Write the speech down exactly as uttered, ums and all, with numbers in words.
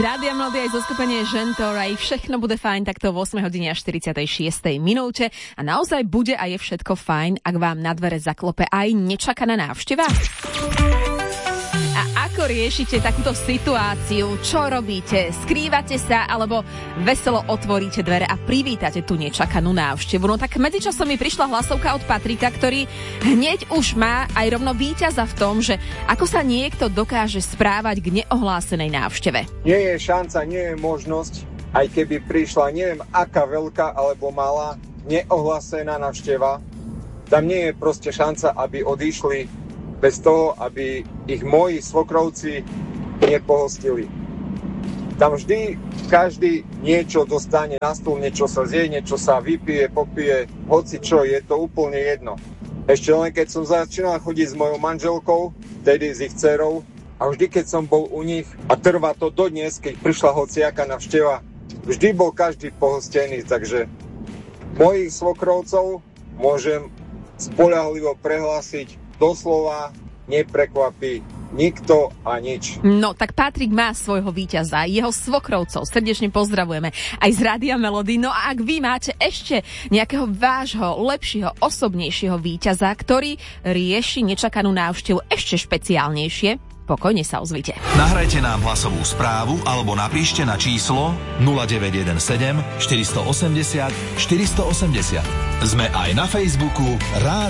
Rádia Mladý aj zoskupenie Žentoraj. Všechno bude fajn takto v ôsmej hodine a štyridsiatej šiestej minúte. A naozaj bude a je všetko fajn, ak vám na dvere zaklope aj nečakaná návšteva? A ako riešite takúto situáciu? Čo robíte? Skrývate sa alebo veselo otvoríte dvere a privítate tú nečakanú návštevu? No tak medzičasom mi prišla hlasovka od Patrika, ktorý hneď už má aj rovno víťaza v tom, že ako sa niekto dokáže správať k neohlásenej návšteve. Nie je šanca, nie je možnosť, aj keby prišla neviem aká veľká alebo malá neohlásená návšteva, tam nie je proste šanca, aby odišli bez toho, aby ich moji svokrovci nepohostili. Tam vždy každý niečo dostane na stôl, niečo sa zje, niečo sa vypije, popije, hoci čo, je to úplne jedno. Ešte len keď som začínal chodiť s mojou manželkou, tedy s ich dcerou, a vždy keď som bol u nich, a trvá to dodnes, keď prišla hociaká návšteva, vždy bol každý pohostený, takže mojich svokrovcov môžem spoľahlivo prehlásiť, doslova neprekvapí nikto a nič. No, tak Patrik má svojho víťaza, jeho svokrovcov. Srdečne pozdravujeme aj z Rádia Melody. No a ak vy máte ešte nejakého vášho, lepšieho, osobnejšieho víťaza, ktorý rieši nečakanú návštevu ešte špeciálnejšie, pokojne sa ozvite. Nahrajte nám hlasovú správu alebo napíšte na číslo nula deväť jeden sedem štyri osem nula štyri osem nula. Sme aj na Facebooku Rádio